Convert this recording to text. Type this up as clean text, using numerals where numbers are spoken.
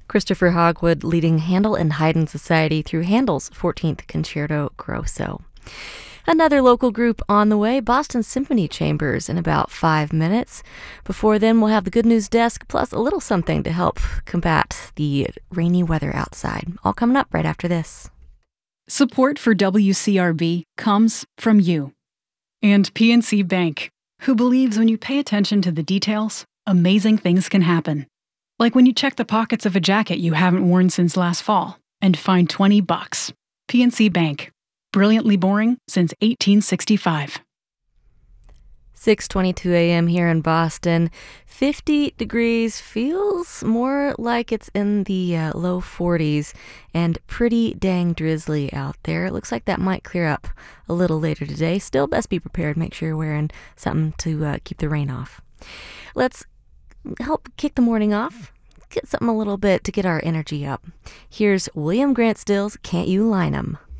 Christopher Hogwood leading Handel and Haydn Society through Handel's 14th Concerto Grosso. Another local group on the way, Boston Symphony Chambers, in about 5 minutes. Before then, we'll have the Good News Desk, plus a little something to help combat the rainy weather outside. All coming up right after this. Support for WCRB comes from you and PNC Bank, who believes when you pay attention to the details, amazing things can happen. Like when you check the pockets of a jacket you haven't worn since last fall and find $20. PNC Bank. Brilliantly boring since 1865. 6:22 a.m. here in Boston. 50 degrees, feels more like it's in the low 40s, and pretty dang drizzly out there. It looks like that might clear up a little later today. Still, best be prepared. Make sure you're wearing something to keep the rain off. Let's help kick the morning off. Get something a little bit to get our energy up. Here's William Grant Stills' Can't You Line 'Em?